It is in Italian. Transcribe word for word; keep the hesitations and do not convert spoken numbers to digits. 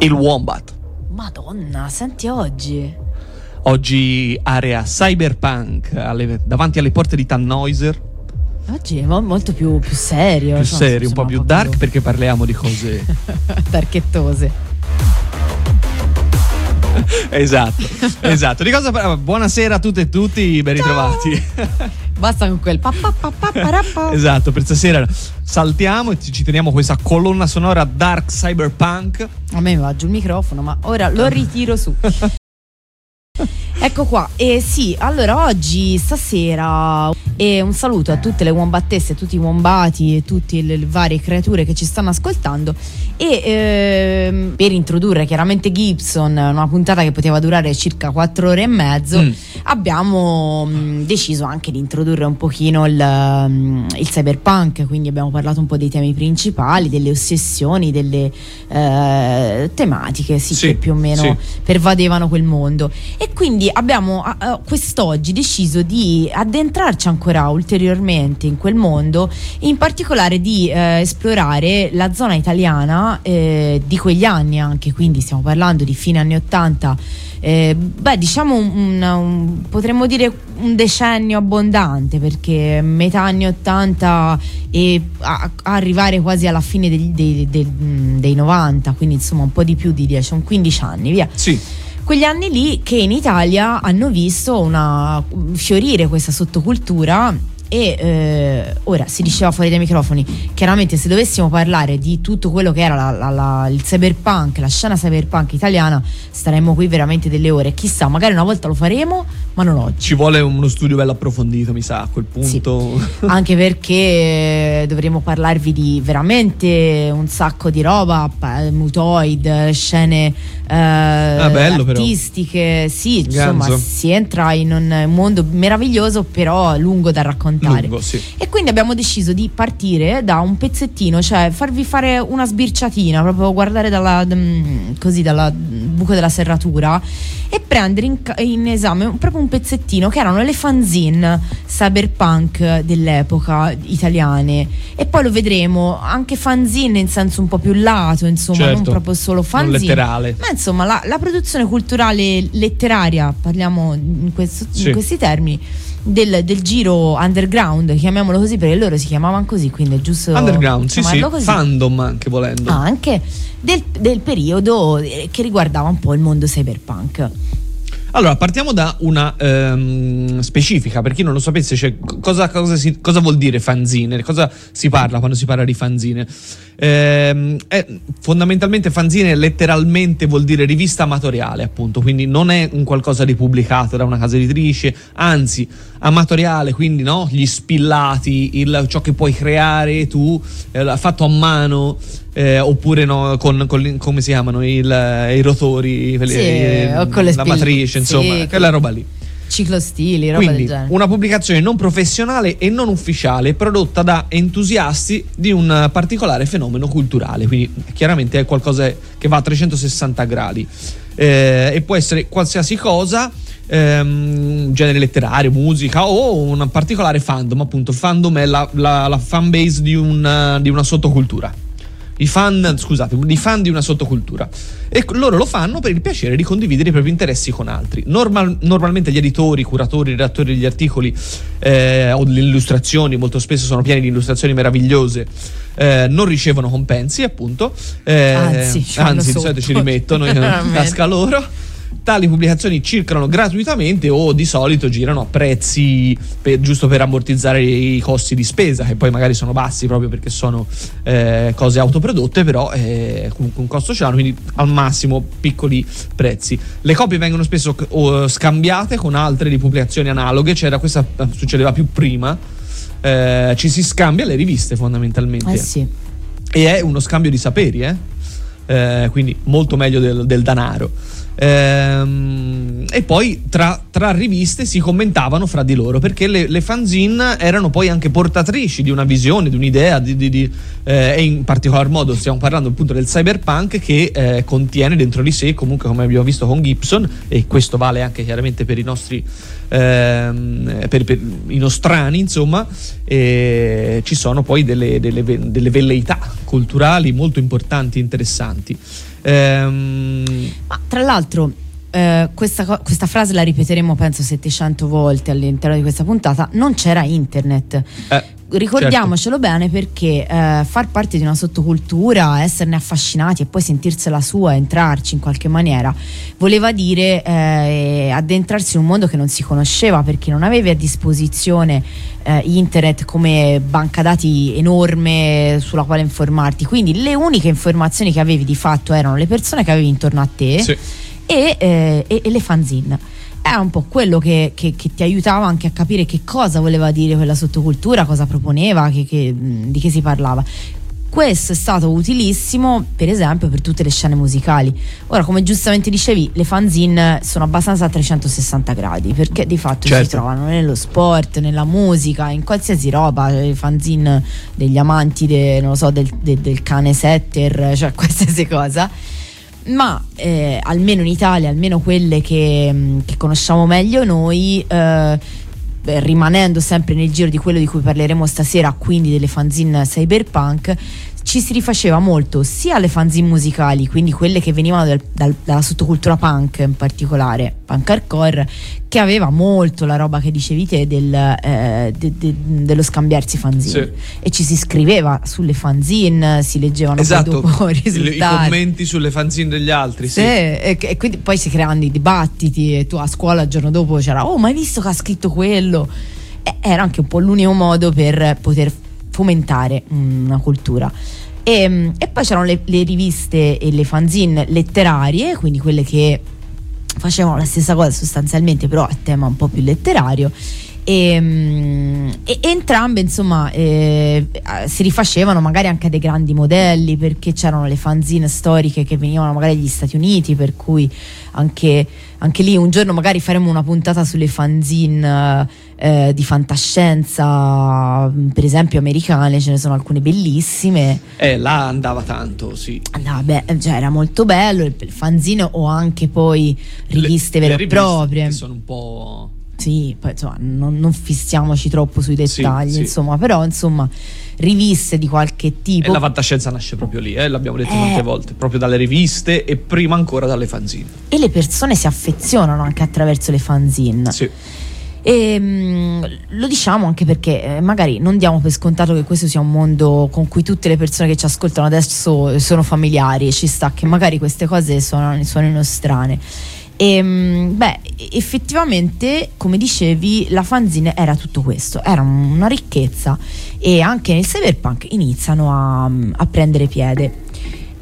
il Wombat. Madonna, senti oggi. Oggi area cyberpunk alle, davanti alle porte di Tannhäuser. Oggi è mo- molto più, più serio. Più insomma, serio, un po' più dark più... perché parliamo di cose darchettose. Esatto, esatto. Di cosa parliamo? Buonasera a tutte e tutti, ben ritrovati. Basta con quel pa, pa, pa, pa, pa, pa. Esatto, per stasera saltiamo e ci teniamo questa colonna sonora dark cyberpunk. A me mi va giù il microfono, ma ora lo ritiro su. Ecco qua, e eh, sì, allora oggi, stasera, e un saluto a tutte le wombattesse, a tutti i wombati e tutte le varie creature che ci stanno ascoltando. E ehm, per introdurre chiaramente Gibson, una puntata che poteva durare circa quattro ore e mezzo, mm. abbiamo mh, deciso anche di introdurre un pochino il, mh, il cyberpunk, quindi abbiamo parlato un po' dei temi principali, delle ossessioni, delle eh, tematiche sì, sì, che più o meno sì. pervadevano quel mondo. E quindi abbiamo uh, quest'oggi deciso di addentrarci ancora ulteriormente in quel mondo, in particolare di uh, esplorare la zona italiana eh, di quegli anni anche, quindi stiamo parlando di fine anni ottanta, eh, beh diciamo un, un, un, potremmo dire un decennio abbondante, perché metà anni ottanta e a, a arrivare quasi alla fine dei, dei, dei, dei novanta, quindi insomma un po' di più di dieci, un quindici anni via. Sì. Quegli anni lì che in Italia hanno visto una fiorire questa sottocultura. E eh, ora si diceva fuori dai microfoni, chiaramente se dovessimo parlare di tutto quello che era la, la, la, il cyberpunk, la scena cyberpunk italiana, staremmo qui veramente delle ore. Chissà, magari una volta lo faremo, ma non oggi. Ci vuole uno studio bello approfondito, mi sa, a quel punto. Sì. Anche perché dovremo parlarvi di veramente un sacco di roba, mutoid, scene eh, ah, bello, artistiche però. Sì, insomma Ganzo. Si entra in un mondo meraviglioso, però lungo da raccontare. Lungo, sì. E quindi abbiamo deciso di partire da un pezzettino, cioè farvi fare una sbirciatina, proprio guardare dalla, così dalla buco della serratura e prendere in, in esame proprio un pezzettino che erano le fanzine cyberpunk dell'epoca italiane, e poi lo vedremo anche fanzine in senso un po' più lato, insomma, certo. Non proprio solo fanzine, non letterale, ma insomma la, la produzione culturale letteraria, parliamo in, questo, sì. in questi termini. Del, del giro underground, chiamiamolo così perché loro si chiamavano così, quindi è giusto underground, sì sì, così. Fandom anche volendo, ah, anche del, del periodo che riguardava un po' il mondo cyberpunk. Allora, partiamo da una ehm, specifica, per chi non lo sapesse, cioè, cosa, cosa, si, cosa vuol dire fanzine, cosa si parla quando si parla di fanzine. Ehm, è, fondamentalmente fanzine letteralmente vuol dire rivista amatoriale, appunto, quindi non è un qualcosa di pubblicato da una casa editrice, anzi amatoriale, quindi no, gli spillati, il, ciò che puoi creare tu, eh, fatto a mano. Eh, oppure no, con, con come si chiamano il, i rotori, sì, le, o con le la spille, matrice, insomma, sì, quella roba lì. Ciclostili, roba Quindi, del genere. Una pubblicazione non professionale e non ufficiale prodotta da entusiasti di un particolare fenomeno culturale, quindi chiaramente è qualcosa che va a trecentosessanta gradi, eh, e può essere qualsiasi cosa, ehm, genere letterario, musica o un particolare fandom. Appunto, il fandom è la, la, la fan base di, un, di una sottocultura. I fan, scusate, i fan di una sottocultura, e loro lo fanno per il piacere di condividere i propri interessi con altri. Normal, normalmente gli editori, i curatori, i redattori degli articoli eh, o delle illustrazioni, molto spesso sono pieni di illustrazioni meravigliose, eh, non ricevono compensi, appunto, eh, anzi, anzi di solito ci rimettono in tasca loro. Tali pubblicazioni circolano gratuitamente o di solito girano a prezzi per, giusto per ammortizzare i costi di spesa, che poi magari sono bassi proprio perché sono eh, cose autoprodotte, però eh, comunque un costo ce l'hanno, quindi al massimo piccoli prezzi. Le copie vengono spesso oh, scambiate con altre di pubblicazioni analoghe, c'era questa, succedeva più prima, eh, ci si scambia le riviste fondamentalmente, eh sì. E è uno scambio di saperi, eh? Eh, quindi molto meglio del, del denaro. Ehm, e poi tra, tra riviste si commentavano fra di loro, perché le, le fanzine erano poi anche portatrici di una visione, di un'idea di, di, di, eh, e in particolar modo stiamo parlando appunto del cyberpunk, che eh, contiene dentro di sé, comunque come abbiamo visto con Gibson, e questo vale anche chiaramente per i nostri ehm, per, per i nostrani, insomma, e ci sono poi delle, delle, delle velleità culturali molto importanti e interessanti. Ehm... Ma tra l'altro eh, questa, co- questa frase la ripeteremo penso settecento volte all'interno di questa puntata. Non c'era internet. Eh. Ricordiamocelo certo. bene, perché eh, far parte di una sottocultura, esserne affascinati e poi sentirsela sua, entrarci in qualche maniera, voleva dire eh, addentrarsi in un mondo che non si conosceva, perché non avevi a disposizione eh, internet come banca dati enorme sulla quale informarti. Quindi le uniche informazioni che avevi di fatto erano le persone che avevi intorno a te, sì. e, eh, e, e le fanzine. Era un po' quello che, che, che ti aiutava anche a capire che cosa voleva dire quella sottocultura, cosa proponeva, che, che, di che si parlava. Questo è stato utilissimo, per esempio, per tutte le scene musicali. Ora, come giustamente dicevi, le fanzine sono abbastanza a trecentosessanta gradi, perché di fatto certo. si trovano nello sport, nella musica, in qualsiasi roba. Le fanzine degli amanti de, non lo so, del, de, del cane setter, cioè qualsiasi cosa. Ma eh, almeno in Italia, almeno quelle che, che conosciamo meglio noi, eh, rimanendo sempre nel giro di quello di cui parleremo stasera, quindi delle fanzine cyberpunk, ci si rifaceva molto sia alle fanzine musicali, quindi quelle che venivano dal, dal, dalla sottocultura punk, in particolare punk hardcore, che aveva molto la roba che dicevi te del, eh, de, de, dello scambiarsi fanzine, sì. e ci si scriveva sulle fanzine, si leggevano esatto. poi dopo i risultati, i commenti sulle fanzine degli altri, sì, sì. E, e quindi poi si creavano i dibattiti, e tu a scuola il giorno dopo c'era oh ma hai visto che ha scritto quello, e era anche un po' l'unico modo per poter fomentare una cultura. E, e poi c'erano le, le riviste e le fanzine letterarie, quindi quelle che facevano la stessa cosa sostanzialmente, però a tema un po' più letterario, e, e entrambe insomma eh, si rifacevano magari anche a dei grandi modelli, perché c'erano le fanzine storiche che venivano magari dagli Stati Uniti, per cui anche, anche lì un giorno magari faremo una puntata sulle fanzine eh, di fantascienza, per esempio americane, ce ne sono alcune bellissime. Eh, là andava tanto, sì. No, beh, cioè era molto bello il fanzine, o anche poi riviste le, vere le e proprie. Che sono un po'... Sì, poi insomma non, non fissiamoci troppo sui dettagli, sì, insomma, sì. però insomma riviste di qualche tipo. E la fantascienza nasce proprio lì, eh, l'abbiamo detto eh, tante volte, proprio dalle riviste e prima ancora dalle fanzine. E le persone si affezionano anche attraverso le fanzine. Sì. E mh, lo diciamo anche perché eh, magari non diamo per scontato che questo sia un mondo con cui tutte le persone che ci ascoltano adesso sono familiari, e ci sta che magari queste cose suonano, suonano strane. E beh, effettivamente, come dicevi, la fanzine era tutto questo, era una ricchezza, e anche nel cyberpunk iniziano a, a prendere piede.